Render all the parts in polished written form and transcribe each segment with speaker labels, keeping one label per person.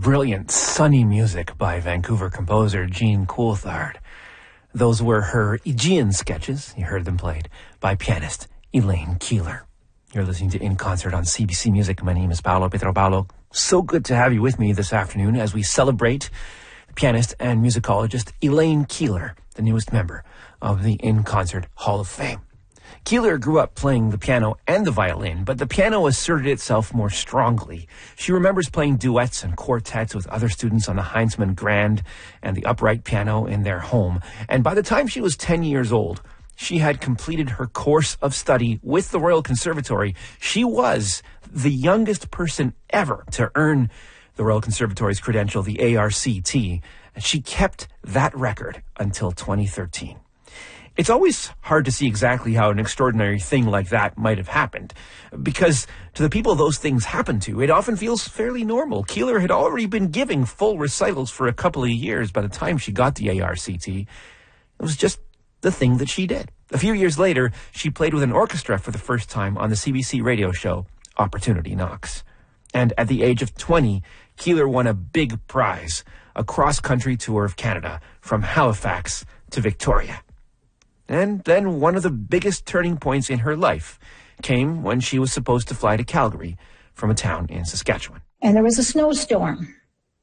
Speaker 1: Brilliant, sunny music by Vancouver composer Jean Coulthard. Those were her Aegean sketches. You heard them played by pianist Elaine Keeler. You're listening to In Concert on CBC Music. My name is Paolo Pietropaolo. So good to have you with me this afternoon as we celebrate pianist and musicologist Elaine Keeler, the newest member of the In Concert Hall of Fame. Keeler grew up playing the piano and the violin, but the piano asserted itself more strongly. She remembers playing duets and quartets with other students on the Heinzmann Grand and the upright piano in their home. And by the time she was 10 years old, she had completed her course of study with the Royal Conservatory. She was the youngest person ever to earn the Royal Conservatory's credential, the ARCT, and she kept that record until 2013. It's always hard to see exactly how an extraordinary thing like that might have happened, because to the people those things happen to, it often feels fairly normal. Keeler had already been giving full recitals for a couple of years by the time she got the ARCT. It was just the thing that she did. A few years later, she played with an orchestra for the first time on the CBC radio show Opportunity Knocks. And at the age of 20, Keeler won a big prize, a cross-country tour of Canada from Halifax to Victoria. And then one of the biggest turning points in her life came when she was supposed to fly to Calgary from a town in Saskatchewan.
Speaker 2: And there was a snowstorm,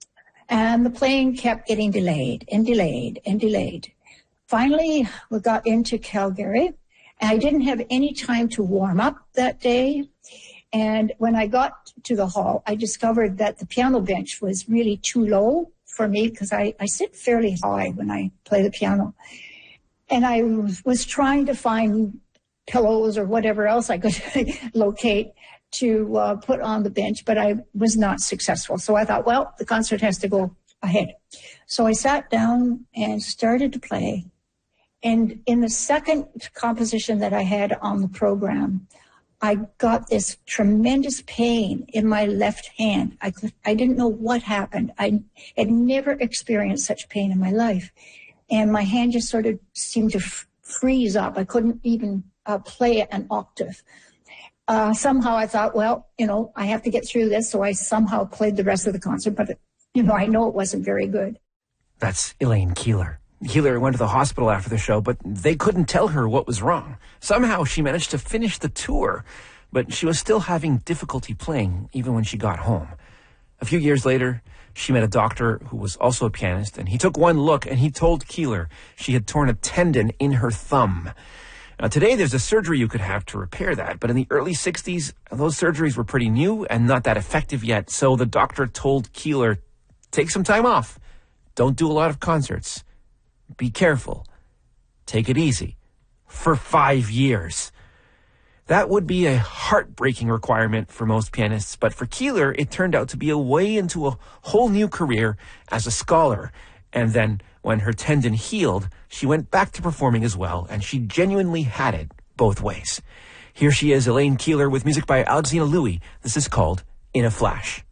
Speaker 2: and the plane kept getting delayed and delayed and delayed. Finally, we got into Calgary, and I didn't have any time to warm up that day. And when I got to the hall, I discovered that the piano bench was really too low for me because I sit fairly high when I play the piano. And I was trying to find pillows or whatever else I could locate to put on the bench, but I was not successful. So I thought, well, the concert has to go ahead. So I sat down and started to play. And in the second composition that I had on the program, I got this tremendous pain in my left hand. I didn't know what happened. I had never experienced such pain in my life. And my hand just sort of seemed to freeze up. I couldn't even play an octave. Somehow I thought, well, I have to get through this. So I somehow played the rest of the concert. But, I know it wasn't very good.
Speaker 1: That's Elaine Keeler. Keeler went to the hospital after the show, but they couldn't tell her what was wrong. Somehow she managed to finish the tour, but she was still having difficulty playing even when she got home. A few years later, she met a doctor who was also a pianist, and he took one look and he told Keeler she had torn a tendon in her thumb. Now, today there's a surgery you could have to repair that, but in the early 60s, those surgeries were pretty new and not that effective yet, so the doctor told Keeler, take some time off. Don't do a lot of concerts. Be careful. Take it easy. For 5 years. That would be a heartbreaking requirement for most pianists, but for Keeler, it turned out to be a way into a whole new career as a scholar. And then, when her tendon healed, she went back to performing as well, and she genuinely had it both ways. Here she is, Elaine Keeler, with music by Alexina Louie. This is called In a Flash.